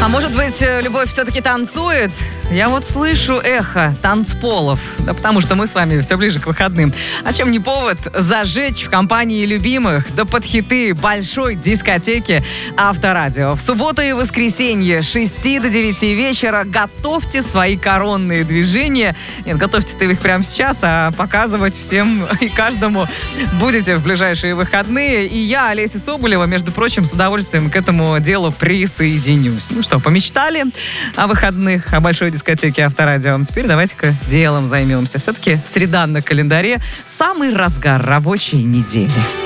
А может быть, любовь все-таки танцует? Я вот слышу эхо танцполов. Да потому что мы с вами все ближе к выходным. А чем не повод зажечь в компании любимых да под хиты большой дискотеки Авторадио. В субботу и воскресенье с 6 до 9 вечера готовьте свои коронные движения. Нет, готовьте-то их прямо сейчас, а показывать всем и каждому будете в ближайшие выходные. И я, Олеся Соболева, между прочим, с удовольствием к этому делу присоединюсь. Ну что, помечтали о выходных, о большой дискотеке Авторадио? Теперь давайте-ка делом займемся. Все-таки среда на календаре, самый разгар рабочей недели.